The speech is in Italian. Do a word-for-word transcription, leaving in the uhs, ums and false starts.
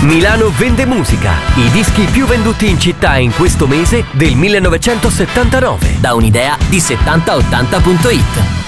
Milano vende musica. I dischi più venduti in città in questo mese del millenovecentosettantanove. Da un'idea di settanta ottanta punto it.